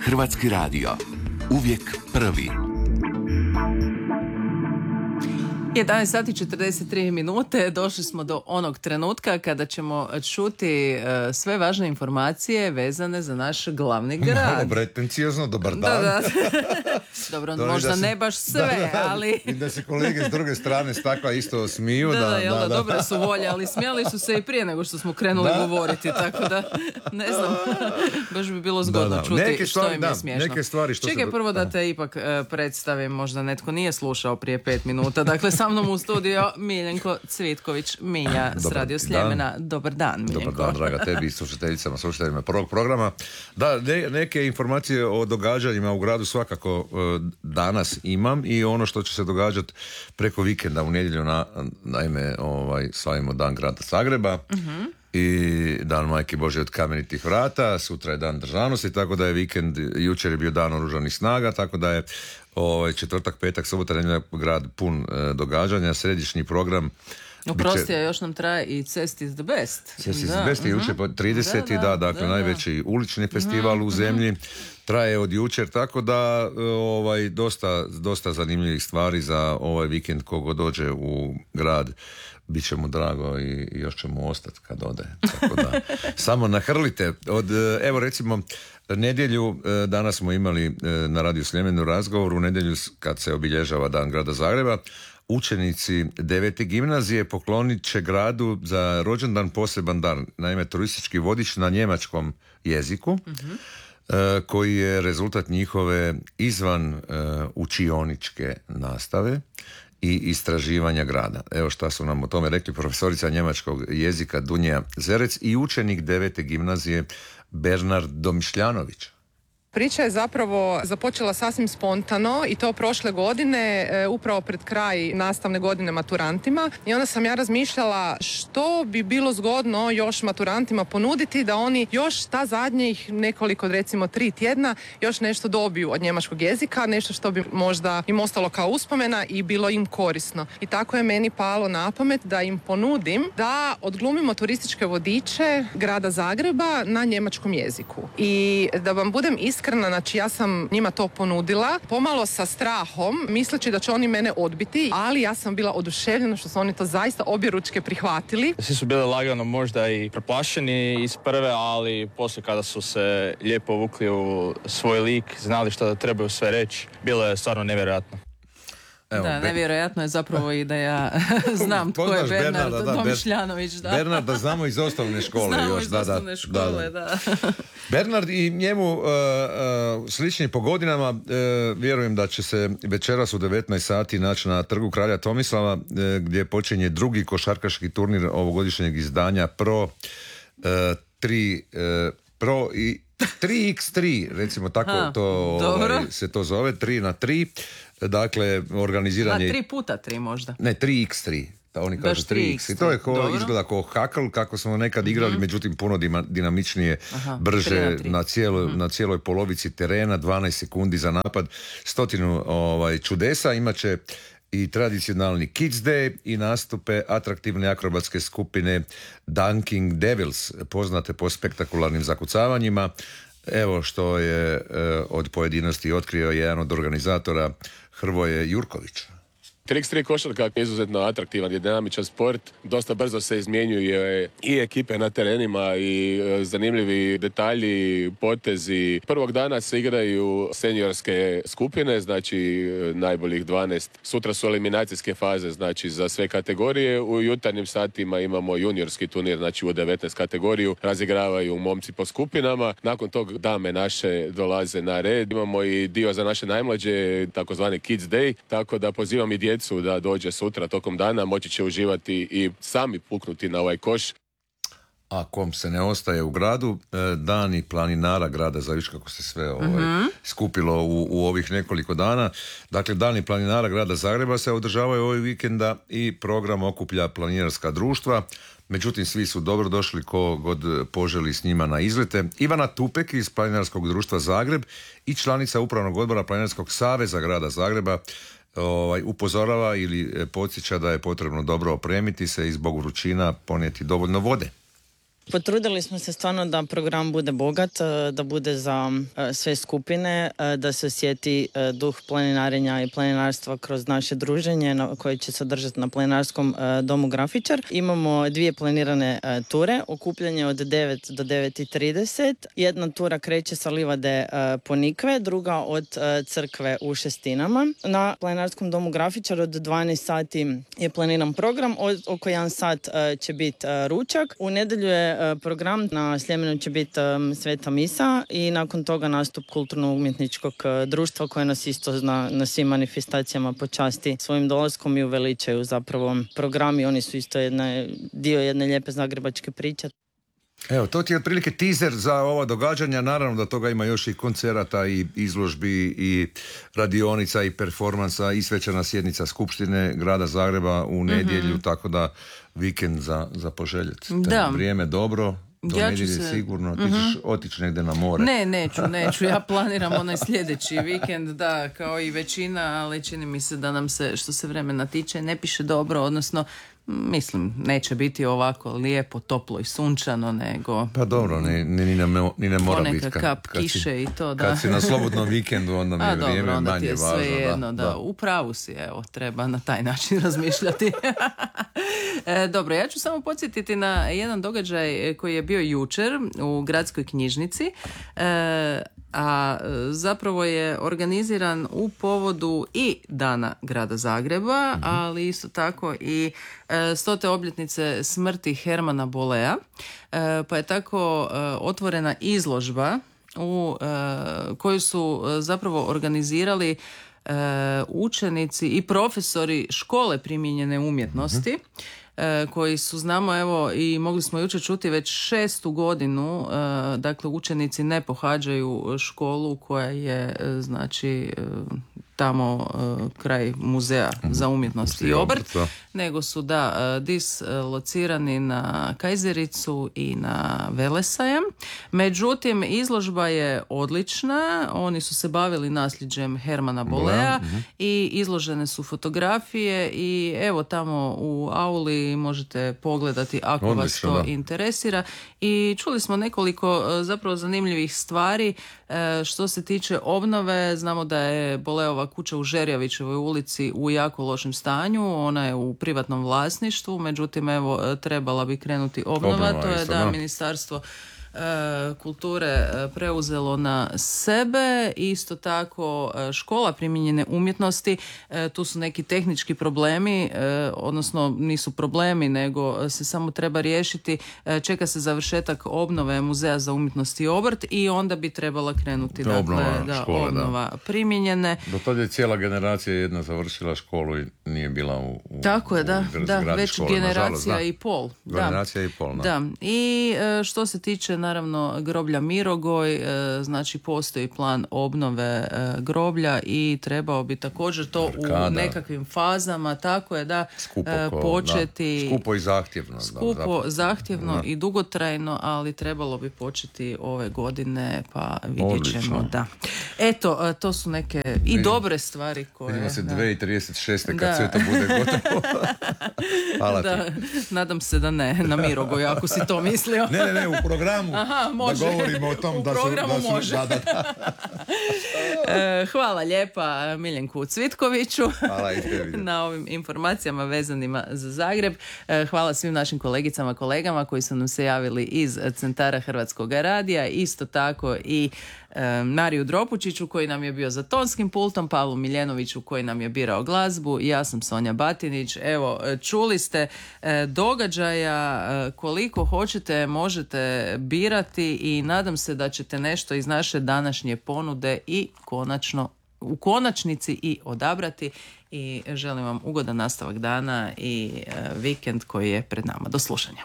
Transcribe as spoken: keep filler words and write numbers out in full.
Hrvatski radio. Uvijek prvi. jedanaest sati četrdeset tri minute, došli smo do onog trenutka kada ćemo čuti uh, sve važne informacije vezane za naš glavni grad. Malo pretenciozno, dobar dan. Da, da. Dobro, Dobro, možda da se, ne baš sve, da, da, ali... I da se kolege s druge strane stakla isto smiju. Da, da, da, jel, da, da, da. dobre su volje, ali smijali su se i prije nego što smo krenuli da. govoriti, tako da, ne znam, baš bi bilo zgodno da, da. čuti Neke stvari, što im da, je smiješno. neke stvari što Čekaj se... prvo da te ipak uh, predstavim, možda netko nije slušao prije pet minuta. Dakle, sa mnom u studiju Miljenko Cvitković, Milja s Radio Sljemena. Dobar dan, Miljenko. Dobar dan, draga tebi i slušateljicama, slušateljima prvog programa. Da, ne, neke informacije o događanjima u gradu svakako uh, danas imam i ono što će se događati preko vikenda u nedjelju, na, naime, ovaj, slavimo dan grada Zagreba. Uh-huh. I dan Majke Božje od kamenitih vrata, sutra je dan državnosti, tako da je vikend, jučer je bio dan oružanih snaga, tako da je ovaj, četvrtak, petak, subota, nedjelja grad pun e, događanja, središnji program. Oprosti, a još nam traje i Cest is the best. Cest is the best je jučer po trideseti, da, da, da, dakle da, da. najveći ulični festival uh-huh, u zemlji, uh-huh. traje od jučer, tako da ovaj, dosta, dosta zanimljivih stvari za ovaj vikend kogo dođe u grad. Biće mu drago i još će mu ostati kad ode. Tako da, samo nahrlite. Od, evo recimo, nedjelju, danas smo imali na Radio Sljemenu razgovor, u nedjelju kad se obilježava dan grada Zagreba, učenici devete gimnazije poklonit će gradu za rođendan poseban dan, naime turistički vodič na njemačkom jeziku, mm-hmm. koji je rezultat njihove izvan učioničke nastave i istraživanja grada. Evo šta su nam o tome rekli profesorica njemačkog jezika Dunja Zerec i učenik devete gimnazije Bernard Domišljanović. Priča je zapravo započela sasvim spontano i to prošle godine, e, upravo pred kraj nastavne godine maturantima. I onda sam ja razmišljala što bi bilo zgodno još maturantima ponuditi da oni još ta zadnjih nekoliko, recimo tri tjedna, još nešto dobiju od njemačkog jezika, nešto što bi možda im ostalo kao uspomena i bilo im korisno. I tako je meni palo na pamet da im ponudim da odglumimo turističke vodiče grada Zagreba na njemačkom jeziku. I da vam budem iskrena, znači ja sam njima to ponudila, pomalo sa strahom, misleći da će oni mene odbiti, ali ja sam bila oduševljena što su oni to zaista objeručke prihvatili. Svi su bili lagano možda i preplašeni iz prve, ali poslije kada su se lijepo vukli u svoj lik, znali što trebaju sve reći, bilo je stvarno nevjerojatno. Evo, da, nevjerojatno je zapravo i da ja znam tko je Bernard Bernarda, Domišljanović. Da. Bernard da znamo iz osnovne škole. Znamo još, iz da, osnovne da, škole, da. da. Bernard i njemu uh, uh, slični po godinama, uh, vjerujem da će se večeras u devetnaest sati naći na trgu Kralja Tomislava, uh, gdje počinje drugi košarkaški turnir ovogodišnjeg izdanja Pro uh, tri uh, Pro i tri iks tri, recimo tako ha, to ovaj, se to zove, tri na tri. Dakle, organiziranje... Na tri puta tri možda. Ne, tri iks tri. Da oni kažu tri iks. I to je ko, izgleda kao hakl, kako smo nekad igrali, mm-hmm. međutim puno dima, dinamičnije, Aha, brže na, na, cijelo, mm-hmm. na cijeloj polovici terena, dvanaest sekundi za napad, stotinu ovaj, čudesa. Imaće i tradicionalni Kids Day i nastupe atraktivne akrobatske skupine Dunking Devils, poznate po spektakularnim zakucavanjima. Evo što je eh, od pojedinosti otkrio jedan od organizatora, Hrvoje Jurković. tri iks tri košarka je izuzetno atraktivan i dinamičan sport. Dosta brzo se izmjenjuju i ekipe na terenima i zanimljivi detalji, potezi. Prvog dana se igraju seniorske skupine, znači najboljih dvanaest. Sutra su eliminacijske faze, znači za sve kategorije. U jutarnjim satima imamo juniorski turnir, znači u devetnaest kategoriju. Razigravaju momci po skupinama. Nakon tog dame naše dolaze na red. Imamo i dio za naše najmlađe, takozvani Kids Day, tako da pozivam i djecu da dođe sutra tokom dana, moći će uživati i sami puknuti na ovaj koš. A kom se ne ostaje u gradu, dani planinara grada Zavič, kako se sve ovaj, uh-huh. skupilo u, u ovih nekoliko dana. Dakle, dani planinara grada Zagreba se održavaju ovog vikenda i program okuplja planinarska društva. Međutim, svi su dobro došli ko god poželi s njima na izlete. Ivana Tupek iz Planinarskog društva Zagreb i članica upravnog odbora Planinarskog saveza grada Zagreba Ovaj, upozorava ili podsjeća da je potrebno dobro opremiti se i zbog vrućina ponijeti dovoljno vode. Potrudili smo se stvarno da program bude bogat, da bude za sve skupine, da se osjeti duh planinarenja i planinarstva kroz naše druženje koje će se održati na planinarskom domu Grafičar. Imamo dvije planirane ture, okupljanje od devet do devet i trideset. Jedna tura kreće sa livade Ponikve, druga od crkve u Šestinama. Na planinarskom domu Grafičar od dvanaest sati je planiran program, oko jedan sat će biti ručak. U nedjelju je program, na Sljemenu će biti um, Sveta misa i nakon toga nastup kulturno-umjetničkog uh, društva koje nas isto na, na svim manifestacijama počasti svojim dolaskom i uveličaju zapravo programi. Oni su isto jedna, dio jedne lijepe zagrebačke priče. Evo, to ti je otprilike teaser za ova događanja, naravno da toga ima još i koncerata i izložbi i radionica i performansa i svečana sjednica Skupštine grada Zagreba u nedjelju, mm-hmm. tako da vikend za, za poželjeti. Da. Vrijeme dobro, do Ja nedjelje se... sigurno, ti mm-hmm. ćeš otići negdje na more. Ne, neću, neću. Ja planiram onaj sljedeći vikend, da, kao i većina, ali čini mi se da nam se, što se vremena tiče, ne piše dobro, odnosno mislim, neće biti ovako lijepo, toplo i sunčano, nego... Pa dobro, ni, ni, ne, ni ne mora biti. Poneka kap kad kiše si, i to, da. Kad si na slobodnom vikendu, onda mi je A, vrijeme dobro, onda manje ti je važno. sve jedno, da, da, da. U pravu si, evo, treba na taj način razmišljati. e, dobro, ja ću samo podsjetiti na jedan događaj koji je bio jučer u gradskoj knjižnici, e, a zapravo je organiziran u povodu i Dana grada Zagreba, mm-hmm. ali isto tako i e, stote obljetnice smrti Hermana Bollea, e, pa je tako e, otvorena izložba u e, koju su e, zapravo organizirali e, učenici i profesori škole primijenjene umjetnosti, mm-hmm. koji su, znamo, evo, i mogli smo jučer čuti, već šestu godinu, dakle, učenici ne pohađaju školu koja je, znači, tamo kraj muzeja za umjetnost i obrt, nego su, da, dislocirani na Kajzericu i na Velesajam. Međutim, izložba je odlična, oni su se bavili nasljeđem Hermana Bollea mm-hmm. i izložene su fotografije i evo tamo u auli možete pogledati ako Odlično, vas to da. interesira. I čuli smo nekoliko zapravo zanimljivih stvari što se tiče obnove. Znamo da je Bolleova kuća u Žerjavićevoj ulici u jako lošem stanju, ona je u privatnom vlasništvu, međutim evo trebala bi krenuti obnova, obnova to je isto, da, da ministarstvo kulture preuzelo na sebe. Isto tako škola primijenjene umjetnosti, tu su neki tehnički problemi, odnosno nisu problemi, nego se samo treba riješiti. Čeka se završetak obnove Muzeja za umjetnost i obrt i onda bi trebala krenuti, dakle, obnova, da, škole, obnova da. primijenjene. Do tada je cijela generacija jedna završila školu i nije bila u, u tako je, da, u da već škole, generacija nažalost, i pol. Generacija da. i pol, da. da. I što se tiče naravno groblja Mirogoj, znači postoji plan obnove groblja i trebao bi također to Arkada. u nekakvim fazama, tako je, da, skupo ko, početi... Da. Skupo i zahtjevno. Skupo, da, zahtjevno da. i dugotrajno, ali trebalo bi početi ove godine, pa vidjet ćemo, da. Eto, to su neke i Vidim, dobre stvari koje... Vidimo se da. dvije tisuće trideset šeste kad da. sve to bude gotovo. Hvala da, ti. Nadam se da ne, na Mirogoj, ako si to mislio. ne, ne, ne, u programu. Aha, može. Da govorimo o tom u da su... programu Da su, može. Da, da, da. e, hvala lijepa Miljenku Cvitkoviću hvala i tebi. na ovim informacijama vezanima za Zagreb. E, hvala svim našim kolegicama, kolegama koji su nam se javili iz centara Hrvatskog radija. Isto tako i e, Mariju Dropučiću koji nam je bio za tonskim pultom, Pavlu Miljenoviću koji nam je birao glazbu. Ja sam Sonja Batinić. Evo, čuli ste e, događaja e, koliko hoćete, možete birati i nadam se da ćete nešto iz naše današnje ponude i konačno u konačnici i odabrati i želim vam ugodan nastavak dana i e, vikend koji je pred nama. Do slušanja.